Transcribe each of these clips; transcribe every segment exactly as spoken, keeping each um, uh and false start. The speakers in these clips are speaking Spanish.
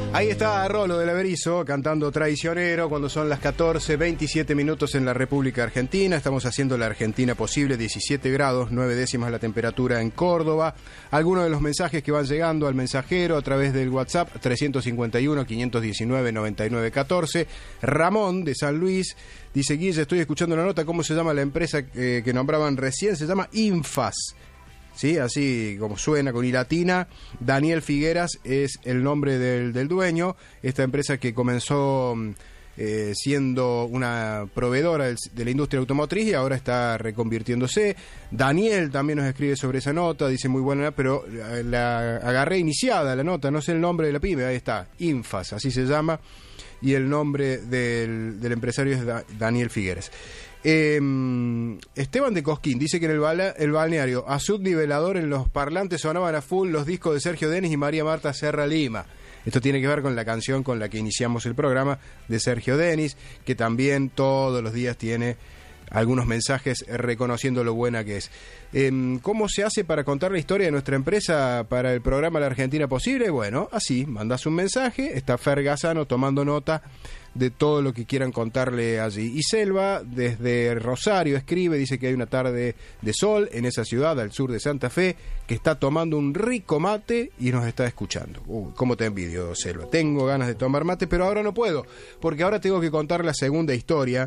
Ahí está Rolo del Berizo cantando Traicionero cuando son las catorce veintisiete minutos en la República Argentina. Estamos haciendo la Argentina posible, diecisiete grados, nueve décimas la temperatura en Córdoba. Algunos de los mensajes que van llegando al mensajero a través del WhatsApp trescientos cincuenta y uno, quinientos diecinueve, noventa y nueve catorce. Ramón de San Luis dice: Guille, estoy escuchando una nota, ¿cómo se llama la empresa que, que nombraban recién? Se llama Infas. Sí, así como suena, con I latina. Daniel Figueras es el nombre del, del dueño. Esta empresa que comenzó eh, siendo una proveedora del, de la industria automotriz y ahora está reconvirtiéndose. Daniel también nos escribe sobre esa nota, dice muy buena, pero la agarré iniciada la nota, no sé el nombre de la pyme, ahí está, Infas, así se llama, y el nombre del, del empresario es da, Daniel Figueras. Eh, Esteban de Cosquín dice que en el, bala, el balneario Azul Nivelador en los parlantes sonaban a full los discos de Sergio Denis y María Marta Serra Lima. Esto tiene que ver con la canción con la que iniciamos el programa de Sergio Denis, que también todos los días tiene algunos mensajes reconociendo lo buena que es. Eh, ¿Cómo se hace para contar la historia de nuestra empresa para el programa La Argentina Posible? Bueno, así, mandás un mensaje, está Fer Gazano tomando nota de todo lo que quieran contarle allí. Y Selva, desde Rosario, escribe, dice que hay una tarde de sol en esa ciudad al sur de Santa Fe, que está tomando un rico mate y nos está escuchando. Uh, cómo te envidio, Selva. Tengo ganas de tomar mate, pero ahora no puedo, porque ahora tengo que contar la segunda historia.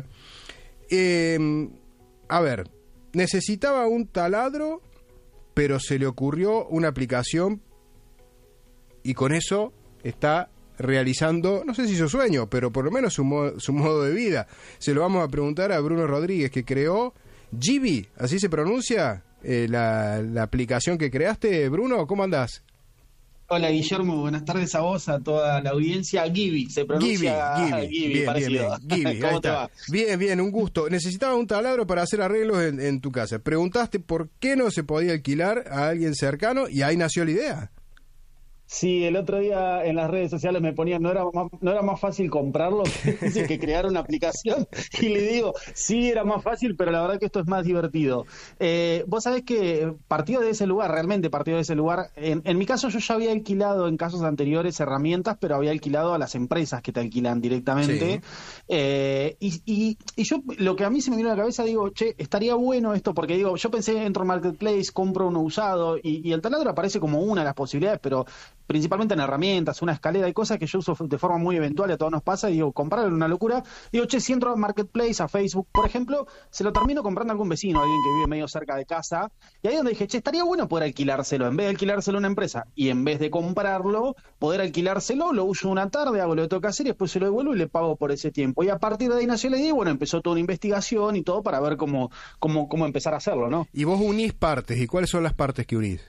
Eh, a ver, necesitaba un taladro, pero se le ocurrió una aplicación y con eso está realizando, no sé si su sueño, pero por lo menos su, mo- su modo de vida. Se lo vamos a preguntar a Bruno Rodríguez, que creó Gibi, ¿así se pronuncia eh, la, la aplicación que creaste? Bruno, ¿cómo andás? Hola Guillermo, buenas tardes a vos, a toda la audiencia. Gibi, se pronuncia Gibi, Gibi, Gibi, bien, parecido. bien, bien. Gibi, ¿Cómo ahí te está. va? Bien, bien, un gusto. Necesitaba un taladro para hacer arreglos en, en tu casa. Preguntaste por qué no se podía alquilar a alguien cercano y ahí nació la idea. Sí, el otro día en las redes sociales me ponían, no era más, no era más fácil comprarlo que, que crear una aplicación, y le digo, sí, era más fácil, pero la verdad que esto es más divertido. Eh, vos sabés que partió de ese lugar, realmente partió de ese lugar. En, en mi caso yo ya había alquilado en casos anteriores herramientas, pero había alquilado a las empresas que te alquilan directamente. Sí. Eh, y, y, y yo, lo que a mí se me vino a la cabeza, digo, che, estaría bueno esto, porque digo, yo pensé, entro al Marketplace, compro uno usado, y, y el taladro aparece como una de las posibilidades, pero principalmente en herramientas, una escalera y cosas que yo uso de forma muy eventual, a todos nos pasa, y digo, comprarlo es una locura. Digo, che, si entro a Marketplace, a Facebook, por ejemplo, se lo termino comprando a algún vecino, a alguien que vive medio cerca de casa, y ahí es donde dije, che, estaría bueno poder alquilárselo, en vez de alquilárselo a una empresa, y en vez de comprarlo, poder alquilárselo, lo uso una tarde, hago lo que tengo que hacer, y después se lo devuelvo y le pago por ese tiempo. Y a partir de ahí nació la idea, y bueno, empezó toda una investigación y todo para ver cómo, cómo, cómo empezar a hacerlo, ¿no? Y vos unís partes, ¿y cuáles son las partes que unís?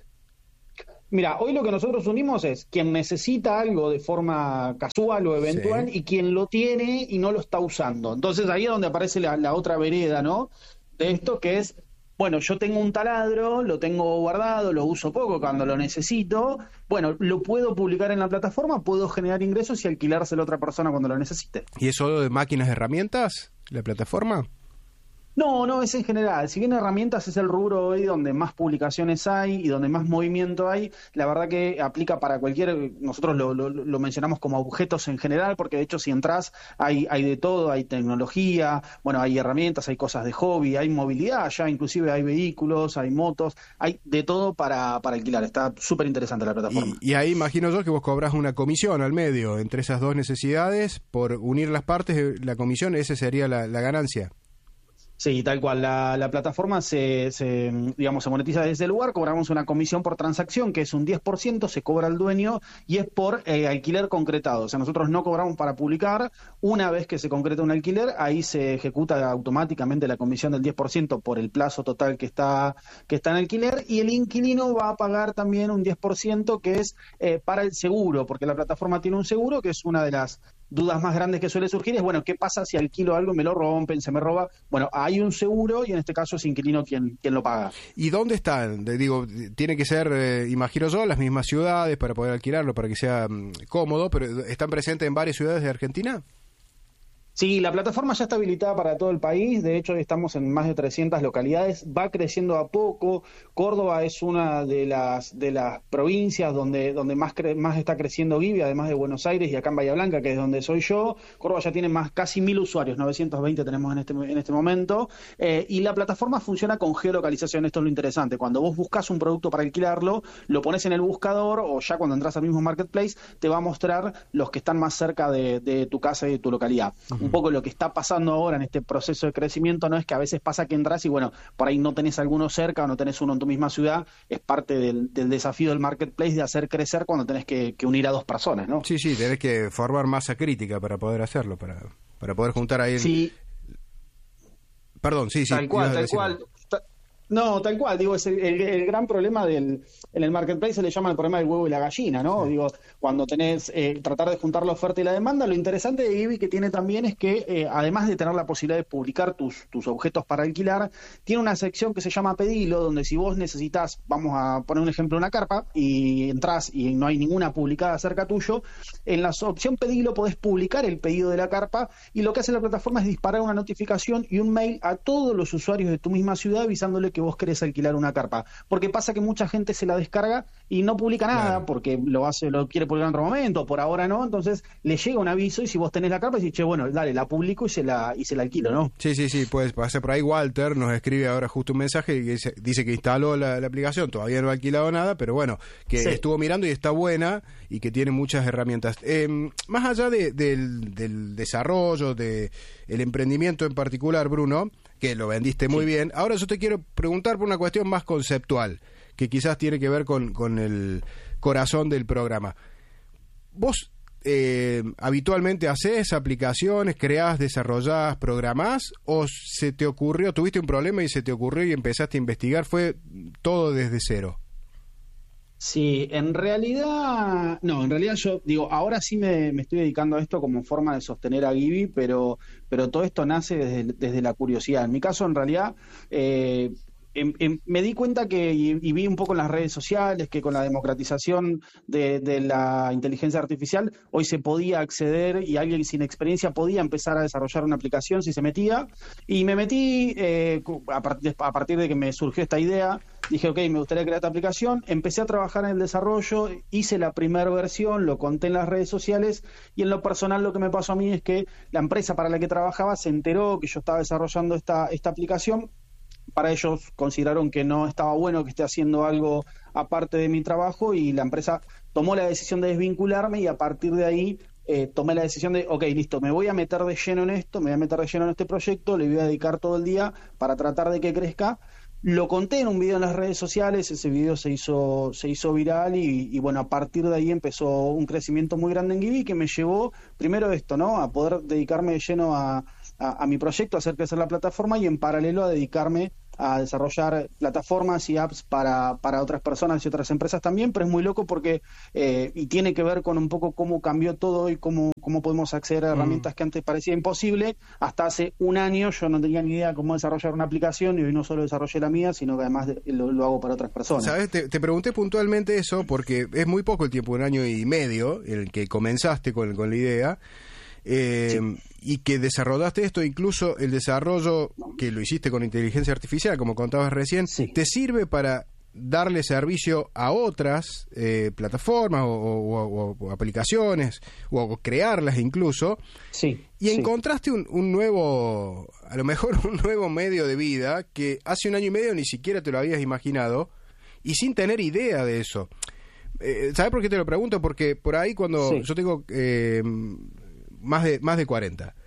Mira, hoy lo que nosotros unimos es quien necesita algo de forma casual o eventual, sí, y quien lo tiene y no lo está usando. Entonces ahí es donde aparece la, la otra vereda, ¿no? De esto que es, bueno, yo tengo un taladro, lo tengo guardado, lo uso poco cuando lo necesito, bueno, lo puedo publicar en la plataforma, puedo generar ingresos y alquilárselo a otra persona cuando lo necesite. ¿Y es solo de máquinas y herramientas, la plataforma? No, no, es en general. Si bien herramientas es el rubro hoy donde más publicaciones hay y donde más movimiento hay, la verdad que aplica para cualquier, nosotros lo, lo, lo mencionamos como objetos en general, porque de hecho si entras hay, hay de todo, hay tecnología, bueno, hay herramientas, hay cosas de hobby, hay movilidad, ya inclusive hay vehículos, hay motos, hay de todo para, para alquilar. Está súper interesante la plataforma. Y, y ahí imagino yo que vos cobrás una comisión al medio entre esas dos necesidades, por unir las partes, la comisión, esa sería la, la ganancia. Sí, tal cual. La, la plataforma se, se, digamos, se monetiza desde el lugar, cobramos una comisión por transacción, que es un diez por ciento, se cobra al dueño y es por eh, alquiler concretado. O sea, nosotros no cobramos para publicar. Una vez que se concreta un alquiler, ahí se ejecuta automáticamente la comisión del diez por ciento por el plazo total que está, que está en alquiler, y el inquilino va a pagar también un diez por ciento que es eh, para el seguro, porque la plataforma tiene un seguro, que es una de las dudas más grandes que suele surgir, es, bueno, ¿qué pasa si alquilo algo y me lo rompen, se me roba? Bueno, hay un seguro y en este caso es inquilino quien, quien lo paga. ¿Y dónde están? Digo, tiene que ser, eh, imagino yo, las mismas ciudades para poder alquilarlo, para que sea um, cómodo, pero ¿están presentes en varias ciudades de Argentina? Sí, la plataforma ya está habilitada para todo el país, de hecho estamos en más de trescientas localidades, va creciendo a poco. Córdoba es una de las de las provincias donde, donde más, cre más está creciendo Gibi, además de Buenos Aires y acá en Bahía Blanca, que es donde soy yo. Córdoba ya tiene más casi mil usuarios, novecientos veinte tenemos en este, en este momento, eh, y la plataforma funciona con geolocalización, esto es lo interesante. Cuando vos buscas un producto para alquilarlo, lo pones en el buscador o ya cuando entras al mismo marketplace, te va a mostrar los que están más cerca de, de tu casa y de tu localidad. Uh-huh. Un poco lo que está pasando ahora en este proceso de crecimiento, ¿no? Es que a veces pasa que entras y bueno, por ahí no tenés alguno cerca o no tenés uno en tu misma ciudad, es parte del, del desafío del marketplace de hacer crecer cuando tenés que, que unir a dos personas, ¿no? Sí, sí, tenés que formar masa crítica para poder hacerlo, para, para poder juntar ahí... El... Sí. Perdón, sí, sí. Tal cual, tal cual. No, tal cual, digo, es el, el, el gran problema del, en el marketplace se le llama el problema del huevo y la gallina, ¿no? Sí. Digo, cuando tenés, eh, tratar de juntar la oferta y la demanda, lo interesante de Gibi que tiene también es que, eh, además de tener la posibilidad de publicar tus, tus objetos para alquilar, tiene una sección que se llama Pedilo, donde si vos necesitas, vamos a poner un ejemplo, una carpa, y entras y no hay ninguna publicada cerca tuyo, en la opción Pedilo podés publicar el pedido de la carpa, y lo que hace la plataforma es disparar una notificación y un mail a todos los usuarios de tu misma ciudad avisándole que vos querés alquilar una carpa, porque pasa que mucha gente se la descarga y no publica nada, claro, porque lo hace, lo quiere publicar en otro momento, por ahora no, entonces le llega un aviso y si vos tenés la carpa, decís, che, bueno, dale, la publico y se la y se la alquilo, ¿no? Sí, sí, sí, pues pasa por ahí. Walter nos escribe ahora justo un mensaje y dice, dice que instaló la, la aplicación, todavía no ha alquilado nada, pero bueno, que sí, estuvo mirando y está buena y que tiene muchas herramientas. Eh, más allá de, del, del desarrollo, de el emprendimiento en particular, Bruno, que lo vendiste muy sí. bien. Ahora yo te quiero preguntar por una cuestión más conceptual, que quizás tiene que ver con, con el corazón del programa. ¿Vos eh, habitualmente haces aplicaciones, creás, desarrollás, programás, o se te ocurrió, tuviste un problema y se te ocurrió y empezaste a investigar? ¿Fue todo desde cero? Sí, en realidad, no, en realidad yo digo, ahora sí me, me estoy dedicando a esto como forma de sostener a Gibi, pero, pero todo esto nace desde, desde la curiosidad. En mi caso, en realidad, eh, em, em, me di cuenta que, y, y vi un poco en las redes sociales, que con la democratización de, de la inteligencia artificial, hoy se podía acceder y alguien sin experiencia podía empezar a desarrollar una aplicación si se metía, y me metí eh, a, part- a partir de que me surgió esta idea. Dije, ok, me gustaría crear esta aplicación, empecé a trabajar en el desarrollo, hice la primera versión, lo conté en las redes sociales y en lo personal lo que me pasó a mí es que la empresa para la que trabajaba se enteró que yo estaba desarrollando esta, esta aplicación. Para ellos consideraron que no estaba bueno que esté haciendo algo aparte de mi trabajo y la empresa tomó la decisión de desvincularme y a partir de ahí eh, tomé la decisión de, ok, listo, me voy a meter de lleno en esto, me voy a meter de lleno en este proyecto, le voy a dedicar todo el día para tratar de que crezca. Lo conté en un video en las redes sociales, ese video se hizo se hizo viral y, y bueno, a partir de ahí empezó un crecimiento muy grande en Gibi que me llevó primero esto, ¿no? A poder dedicarme de lleno a, a, a mi proyecto, a hacer crecer la plataforma y en paralelo a dedicarme a desarrollar plataformas y apps para, para otras personas y otras empresas también, pero es muy loco porque, eh, y tiene que ver con un poco cómo cambió todo y cómo, cómo podemos acceder a herramientas mm. que antes parecía imposible. Hasta hace un año yo no tenía ni idea cómo desarrollar una aplicación y hoy no solo desarrollé la mía, sino que además de, lo, lo hago para otras personas. ¿Sabes? Te, te pregunté puntualmente eso porque es muy poco el tiempo, un año y medio, el que comenzaste con, con la idea. Eh, sí. Y que desarrollaste esto, incluso el desarrollo que lo hiciste con inteligencia artificial, como contabas recién, sí. ¿te sirve para darle servicio a otras eh, plataformas o, o, o, o aplicaciones o, o crearlas incluso? Sí. Y sí. encontraste un, un nuevo, a lo mejor un nuevo medio de vida que hace un año y medio ni siquiera te lo habías imaginado y sin tener idea de eso. Eh, ¿Sabes por qué te lo pregunto? Porque por ahí cuando sí. yo tengo... Eh, más de más de cuarenta.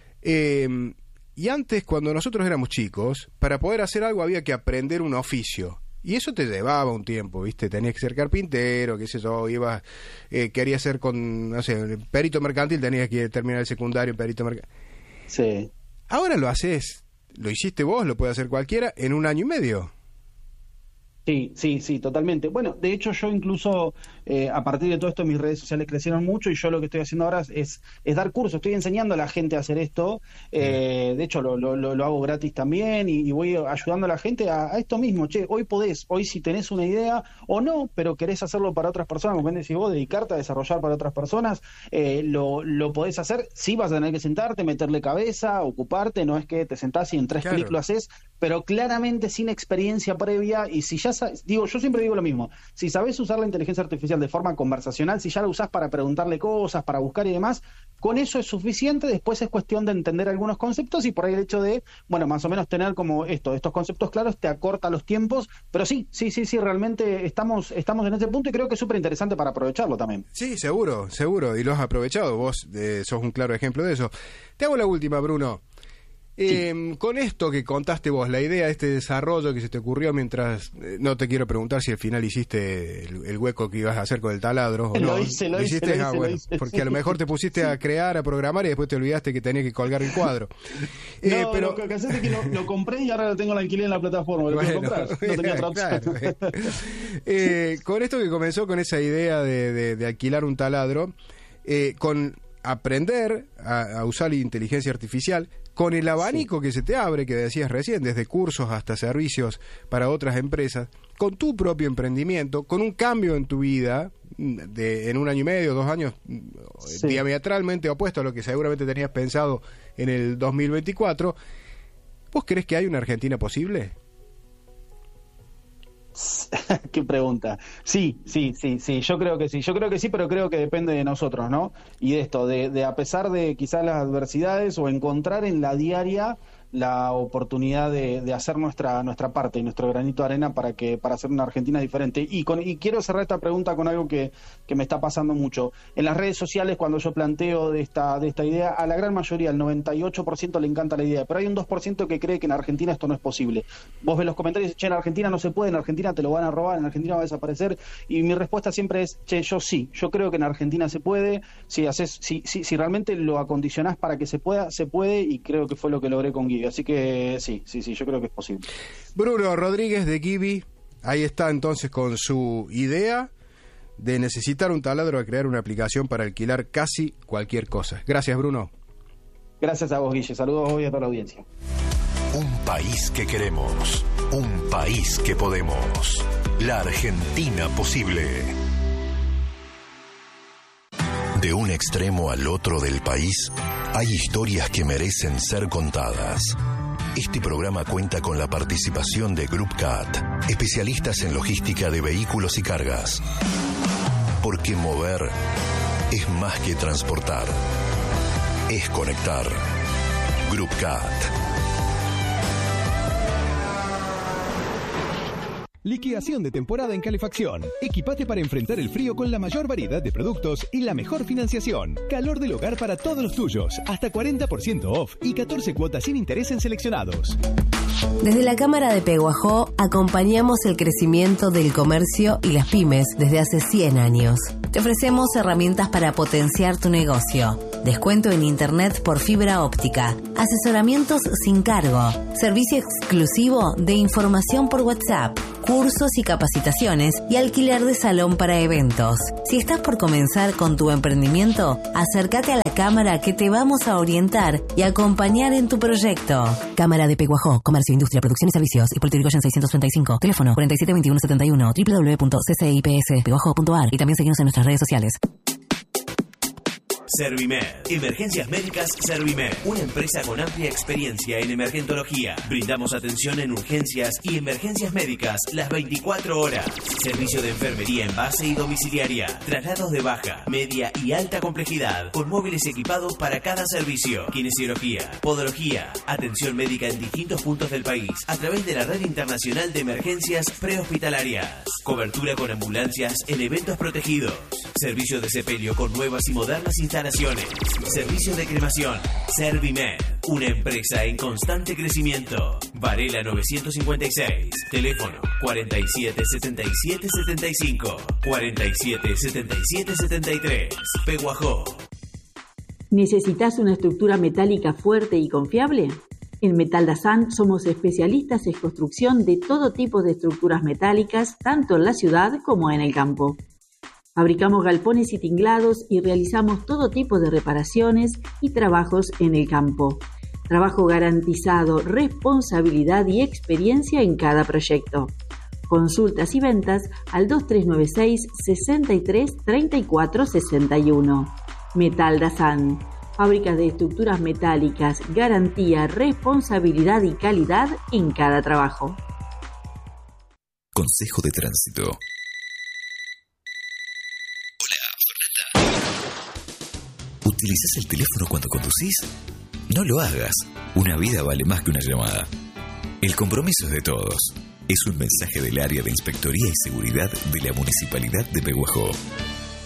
Eh, y antes, cuando nosotros éramos chicos, para poder hacer algo había que aprender un oficio. Y eso te llevaba un tiempo, ¿viste? Tenías que ser carpintero, qué sé yo, ibas, eh, querías ser con, no sé, perito mercantil, tenías que terminar el secundario en perito mercantil. Sí. Ahora lo haces, lo hiciste vos, lo puede hacer cualquiera, en un año y medio. Sí, sí, sí, totalmente. Bueno, de hecho yo incluso eh, a partir de todo esto mis redes sociales crecieron mucho y yo lo que estoy haciendo ahora es, es dar cursos, estoy enseñando a la gente a hacer esto, eh, de hecho lo, lo, lo hago gratis también y, y voy ayudando a la gente a, a esto mismo, che, hoy podés, hoy si tenés una idea o no, pero querés hacerlo para otras personas, como decís vos, dedicarte a desarrollar para otras personas, eh, lo, lo podés hacer, sí vas a tener que sentarte, meterle cabeza, ocuparte, no es que te sentás y en tres Claro. clics lo haces, pero claramente sin experiencia previa y si ya digo, yo siempre digo lo mismo, si sabés usar la inteligencia artificial de forma conversacional, si ya la usás para preguntarle cosas, para buscar y demás, con eso es suficiente, después es cuestión de entender algunos conceptos y por ahí el hecho de, bueno, más o menos tener como esto, estos conceptos claros te acorta los tiempos, pero sí, sí, sí, sí, realmente estamos, estamos en ese punto y creo que es súper interesante para aprovecharlo también. Sí, seguro, seguro, y lo has aprovechado, vos eh, sos un claro ejemplo de eso. Te hago la última, Bruno. Eh, sí. Con esto que contaste vos, la idea, este desarrollo que se te ocurrió mientras, eh, no te quiero preguntar si al final hiciste el, el hueco que ibas a hacer con el taladro o lo no. Hice, lo, ¿Lo hice, hiciste? lo hice, ah, lo bueno, hice, porque sí. a lo mejor te pusiste sí. a crear, a programar y después te olvidaste que tenías que colgar el cuadro. Eh, no, pero... lo que hace es que lo, lo compré y ahora lo tengo en alquiler en la plataforma, lo bueno, quiero comprar, no tenía otra opción. Claro. eh, con esto que comenzó con esa idea de, de, de alquilar un taladro, eh, con aprender a, a usar la inteligencia artificial, con el abanico sí. que se te abre, que decías recién, desde cursos hasta servicios para otras empresas, con tu propio emprendimiento, con un cambio en tu vida de en un año y medio, dos años, sí. diametralmente opuesto a lo que seguramente tenías pensado en el dos mil veinticuatro, ¿vos crees que hay una Argentina posible? Qué pregunta. Sí, sí, sí, sí, yo creo que sí, yo creo que sí, pero creo que depende de nosotros, ¿no? Y de esto, de, de a pesar de quizás las adversidades o encontrar en la diaria la oportunidad de, de hacer nuestra nuestra parte y nuestro granito de arena para que para hacer una Argentina diferente. Y con y quiero cerrar esta pregunta con algo que, que me está pasando mucho. En las redes sociales, cuando yo planteo de esta de esta idea, a la gran mayoría, el noventa y ocho por ciento le encanta la idea, pero hay un dos por ciento que cree que en Argentina esto no es posible. Vos ves los comentarios, che, en Argentina no se puede, en Argentina te lo van a robar, en Argentina va a desaparecer, y mi respuesta siempre es, che, yo sí, yo creo que en Argentina se puede, si haces, si, si, si realmente lo acondicionás para que se pueda, se puede, y creo que fue lo que logré con Gibi. Así que sí, sí, sí, yo creo que es posible. Bruno Rodríguez de Gibi, ahí está entonces con su idea de necesitar un taladro a crear una aplicación para alquilar casi cualquier cosa. Gracias, Bruno. Gracias a vos, Guille. Saludos hoy a toda la audiencia. Un país que queremos, un país que podemos. La Argentina posible. De un extremo al otro del país, hay historias que merecen ser contadas. Este programa cuenta con la participación de Group Cat, especialistas en logística de vehículos y cargas. Porque mover es más que transportar, es conectar. Group Cat. Liquidación de temporada en calefacción. Equipate para enfrentar el frío con la mayor variedad de productos y la mejor financiación. Calor del hogar para todos los tuyos. Hasta cuarenta por ciento off y catorce cuotas sin interés en seleccionados. Desde la Cámara de Peguajó acompañamos el crecimiento del comercio y las pymes desde hace cien años. Te ofrecemos herramientas para potenciar tu negocio. Descuento en internet por fibra óptica. Asesoramientos sin cargo. Servicio exclusivo de información por WhatsApp. Cursos y capacitaciones y alquiler de salón para eventos. Si estás por comenzar con tu emprendimiento, acércate a la Cámara que te vamos a orientar y acompañar en tu proyecto. Cámara de Peguajó, Comercio, Industria, Producción y Servicios y Puerto Ricoyan seiscientos treinta y cinco. Teléfono cuarenta y siete veintiuno setenta y uno, doble u doble u doble u punto c c i p s peguajó punto a r y también seguimos en nuestras redes sociales. Servimed. Emergencias Médicas Servimed. Una empresa con amplia experiencia en emergentología. Brindamos atención en urgencias y emergencias médicas las veinticuatro horas. Servicio de enfermería en base y domiciliaria. Traslados de baja, media y alta complejidad. Con móviles equipados para cada servicio. Kinesiología, podología. Atención médica en distintos puntos del país. A través de la Red Internacional de Emergencias Prehospitalarias. Cobertura con ambulancias en eventos protegidos. Servicio de sepelio con nuevas y modernas instalaciones. Servicio de cremación. Servimed. Una empresa en constante crecimiento. Varela novecientos cincuenta y seis. Teléfono cuarenta y siete setenta y siete setenta y cinco. cuarenta y siete setenta y siete setenta y tres. Peguajó. ¿Necesitas una estructura metálica fuerte y confiable? En Metal Dazan somos especialistas en construcción de todo tipo de estructuras metálicas, tanto en la ciudad como en el campo. Fabricamos galpones y tinglados y realizamos todo tipo de reparaciones y trabajos en el campo. Trabajo garantizado, responsabilidad y experiencia en cada proyecto. Consultas y ventas al dos tres nueve seis, seis tres, tres cuatro seis uno. Metal Dazan. Fábricas de estructuras metálicas, garantía, responsabilidad y calidad en cada trabajo. Consejo de tránsito. Hola, Fernanda. ¿Utilizas el teléfono cuando conducís? No lo hagas. Una vida vale más que una llamada. El compromiso es de todos. Es un mensaje del área de Inspectoría y Seguridad de la Municipalidad de Pehuajó.